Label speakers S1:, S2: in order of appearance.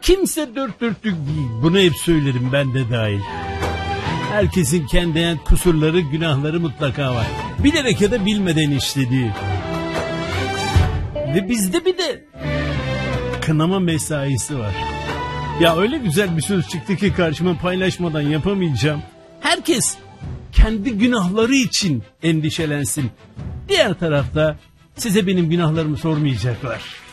S1: Kimse dört dörtlük değil. Bunu hep söylerim, ben de dahil. Herkesin kendine kusurları, günahları mutlaka var. Bilerek ya da bilmeden işlediği. Ve bizde bir de kınama mesaisi var. Ya öyle güzel bir söz çıktı ki karşıma, paylaşmadan yapamayacağım. Herkes kendi günahları için endişelensin. Diğer tarafta size benim günahlarımı sormayacaklar.